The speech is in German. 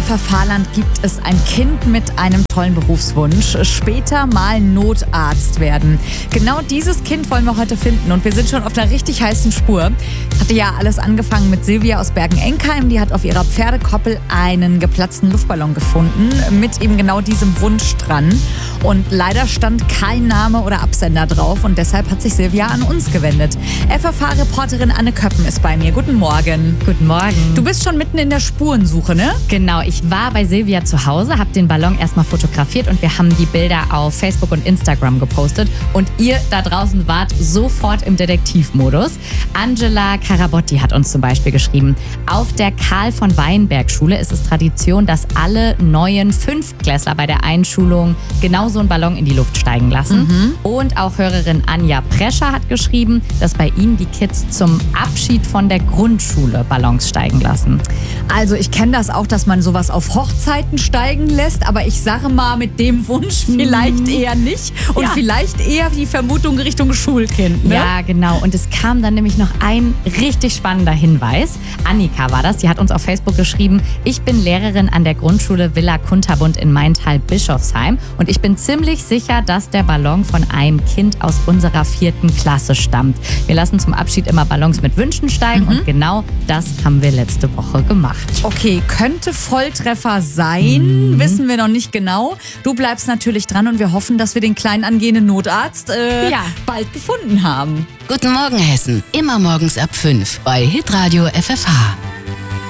FFH-Land gibt es ein Kind mit einem tollen Berufswunsch. Später mal Notarzt werden. Genau dieses Kind wollen wir heute finden und wir sind schon auf einer richtig heißen Spur. Es hatte ja alles angefangen mit Silvia aus Bergen-Enkheim. Die hat auf ihrer Pferdekoppel einen geplatzten Luftballon gefunden mit eben genau diesem Wunsch dran. Und leider stand kein Name oder Absender drauf und deshalb hat sich Silvia an uns gewendet. FFH-Reporterin Anne Köppen ist bei mir. Guten Morgen. Guten Morgen. Du bist schon mitten in der Spurensuche, ne? Genau, ich war bei Silvia zu Hause, habe den Ballon erstmal fotografiert und wir haben die Bilder auf Facebook und Instagram gepostet. Und ihr da draußen wart sofort im Detektivmodus. Angela Carabotti hat uns zum Beispiel geschrieben, auf der Karl-von-Weinberg-Schule ist es Tradition, dass alle neuen Fünftklässler bei der Einschulung genau so einen Ballon in die Luft steigen lassen. Und auch Hörerin Anja Prescher hat geschrieben, dass bei ihnen die Kids zum Abschied von der Grundschule Ballons steigen lassen. Also ich kenne das auch, dass man sowas auf Hochzeiten steigen lässt, aber ich sage mal mit dem Wunsch vielleicht eher nicht und vielleicht eher die Vermutung Richtung Schulkind. Ne? Ja, genau. Und es kam dann nämlich noch ein richtig spannender Hinweis. Annika war das, die hat uns auf Facebook geschrieben, ich bin Lehrerin an der Grundschule Villa Kunterbund in Maintal-Bischofsheim und ich bin ziemlich sicher, dass der Ballon von einem Kind aus unserer 4. Klasse stammt. Wir lassen zum Abschied immer Ballons mit Wünschen steigen und genau das haben wir letzte Woche gemacht. Okay, könnte Volltreffer sein, wissen wir noch nicht genau. Du bleibst natürlich dran und wir hoffen, dass wir den kleinen angehenden Notarzt bald gefunden haben. Guten Morgen Hessen, immer morgens ab 5 bei Hitradio FFH.